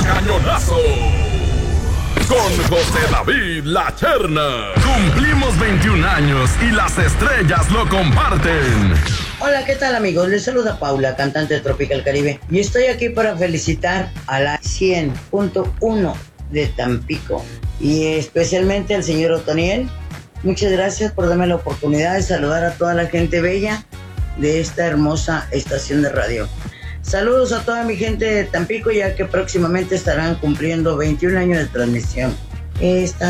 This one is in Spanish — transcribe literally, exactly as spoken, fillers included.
Cañonazo. Con José David La Cherna. Cumplimos veintiún años y las estrellas lo comparten. Hola, ¿qué tal, amigos? Les saluda Paula, cantante de Tropical Caribe. Y estoy aquí para felicitar a la cien punto uno de Tampico. Y especialmente al señor Otoniel. Muchas gracias por darme la oportunidad de saludar a toda la gente bella de esta hermosa estación de radio. Saludos a toda mi gente de Tampico, ya que próximamente estarán cumpliendo veintiún años de transmisión. Esta